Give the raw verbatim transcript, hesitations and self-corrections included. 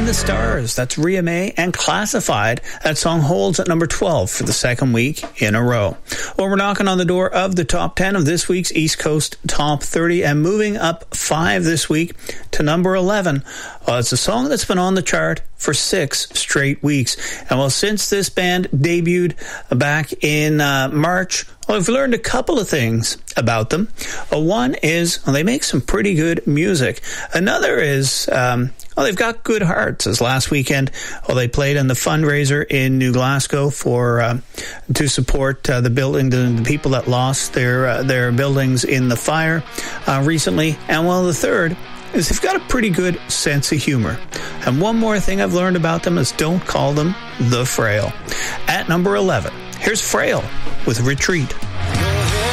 the Stars. That's Ria May and Classified. That song holds at number twelve for the second week in a row. Well, we're knocking on the door of the top ten of this week's East Coast Top thirty and moving up five this week to number eleven. Well, it's a song that's been on the chart for six straight weeks. And well, since this band debuted back in uh, March, well, I've learned a couple of things about them. Uh, one is well, they make some pretty good music. Another is, um, well, they've got good hearts. As last weekend, well, they played in the fundraiser in New Glasgow for uh, to support uh, the building, the, the people that lost their uh, their buildings in the fire uh, recently. And well, the third is they've got a pretty good sense of humor. And one more thing I've learned about them is don't call them the Frail. At number eleven, here's Frail with Retreat.